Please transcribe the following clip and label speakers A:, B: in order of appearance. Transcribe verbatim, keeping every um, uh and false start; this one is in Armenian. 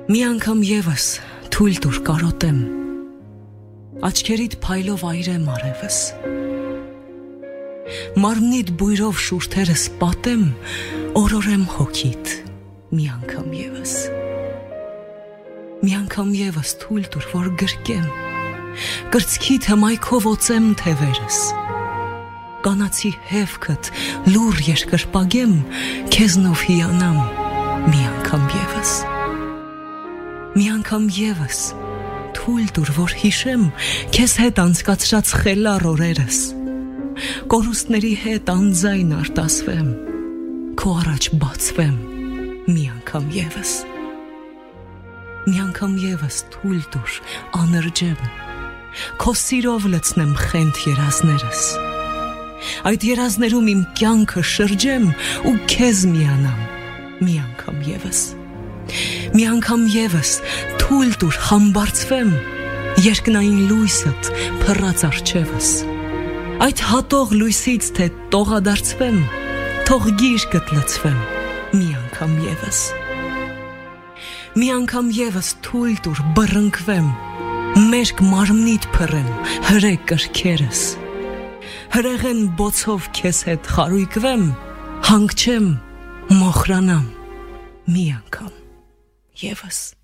A: Մի անգամ եւս թույլ տուր կարոտեմ, աչքերիդ փայլով այրեմ արևս, մարմնիդ բույրով շուրթերս պատեմ, օրորեմ հոգիդ, մի անգամ եւս, մի անգամ եւս թույլ տուր, որ գրկեմ, կրծքիդ հմայքով օծեմ թևերս, կանացի հևքդ լուր երկրպագեմ, քեզնով հիանամ, մի անգամ եւս, մի անգամ եւս, թույլ տուր, որ հիշեմ, քեզ հետ անցկացրած խելառ օրերս, կորուստների հետ անձայն արտասվեմ, քո առաջ բացվեմ, մի անգամ եւս, մի անգամ եւս թույլ տուր, աներջեմ, քո սիրով լցնեմ խենթ երազներս, այդ երազներում իմ կյանքը շրջեմ ու քեզ միանամ, մի անգամ եւս, մի անգամ եւս թույլ տուր համբարձվեմ, երկնային լույսդ փռած առջևս, այդ հատող լույսից թե տողադարձվեմ, թող գիրկդ լցվեմ, մի անգամ եւս, մի անգամ եւս թույլ տուր բռնկվեմ, մերկ մարմնիդ փռեմ, հրե կրքերս, հրեղեն բոցով քեզ հետ խարույկվեմ, հանգչեմ, մոխրանամ, մի անգամ եւս.